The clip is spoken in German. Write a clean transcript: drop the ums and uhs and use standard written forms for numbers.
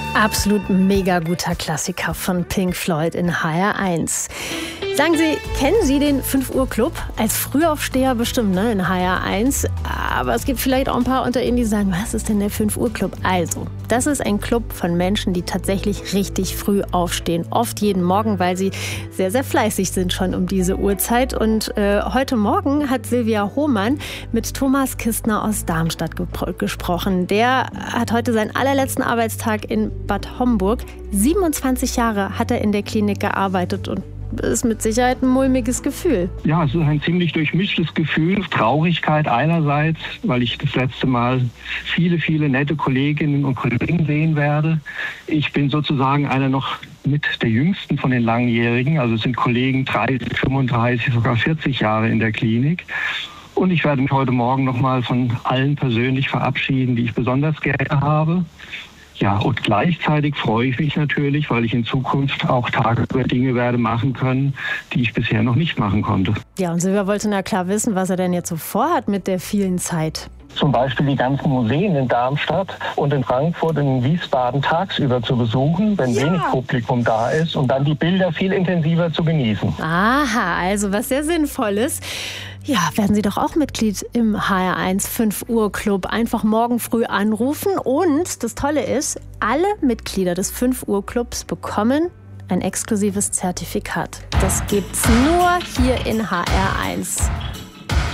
Absolut mega guter Klassiker von Pink Floyd in HR1. Sagen Sie, kennen Sie den 5 Uhr Club? Als Frühaufsteher bestimmt, ne, in HR1. Aber es gibt vielleicht auch ein paar unter Ihnen, die sagen, was ist denn der 5 Uhr Club? Also, das ist ein Club von Menschen, die tatsächlich richtig früh aufstehen. Oft jeden Morgen, weil sie sehr, sehr fleißig sind schon um diese Uhrzeit. Und heute Morgen hat Silvia Hohmann mit Thomas Kistner aus Darmstadt gesprochen. Der hat heute seinen allerletzten Arbeitstag in Bad Homburg. 27 Jahre hat er in der Klinik gearbeitet und ist mit Sicherheit ein mulmiges Gefühl. Ja, es ist ein ziemlich durchmischtes Gefühl. Traurigkeit einerseits, weil ich das letzte Mal viele nette Kolleginnen und Kollegen sehen werde. Ich bin sozusagen einer noch mit der jüngsten von den Langjährigen. Also es sind Kollegen 30, 35, sogar 40 Jahre in der Klinik. Und ich werde mich heute Morgen nochmal von allen persönlich verabschieden, die ich besonders gerne habe. Ja, und gleichzeitig freue ich mich natürlich, weil ich in Zukunft auch tagsüber Dinge werde machen können, die ich bisher noch nicht machen konnte. Ja, und Silvia wollte na klar wissen, was er denn jetzt so vorhat mit der vielen Zeit. Zum Beispiel die ganzen Museen in Darmstadt und in Frankfurt und in Wiesbaden tagsüber zu besuchen, wenn wenig Publikum da ist, und dann die Bilder viel intensiver zu genießen. Aha, also was sehr Sinnvolles. Ja, werden Sie doch auch Mitglied im HR1 5 Uhr Club. Einfach morgen früh anrufen. Und das Tolle ist, alle Mitglieder des 5 Uhr Clubs bekommen ein exklusives Zertifikat. Das gibt's nur hier in HR1.